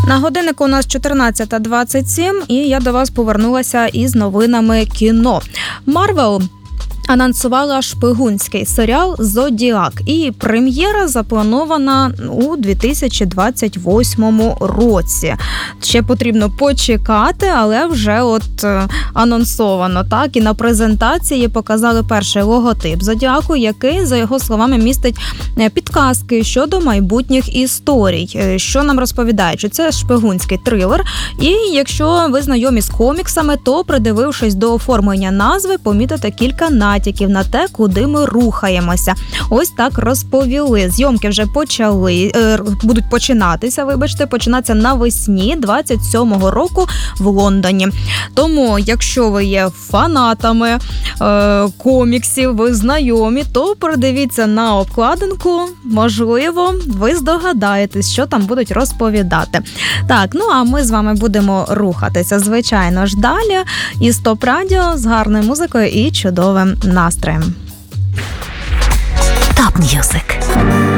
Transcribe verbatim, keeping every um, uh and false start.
На годиннику у нас чотирнадцята двадцять сім, і я до вас повернулася із новинами кіно. Марвел анонсувала шпигунський серіал «Зодіак», і прем'єра запланована у дві тисячі двадцять восьмому році. Ще потрібно почекати, але вже от анонсовано, так, і на презентації показали перший логотип «Зодіаку», який, за його словами, містить підказки щодо майбутніх історій. Що нам розповідають, що це шпигунський трилер, і якщо ви знайомі з коміксами, то, придивившись до оформлення назви, помітите кілька натяків на те, куди ми рухаємося. Ось так розповіли. Зйомки вже почали, е, будуть починатися, вибачте, починатися навесні двадцять сьомого року в Лондоні. Тому, якщо ви є фанатами е, коміксів, ви знайомі, то передивіться на обкладинку. Можливо, ви здогадаєтесь, що там будуть розповідати. Так, ну а ми з вами будемо рухатися, звичайно ж, далі із ТОП Радіо з гарною музикою і чудовим настроєм. Топ М'юзик.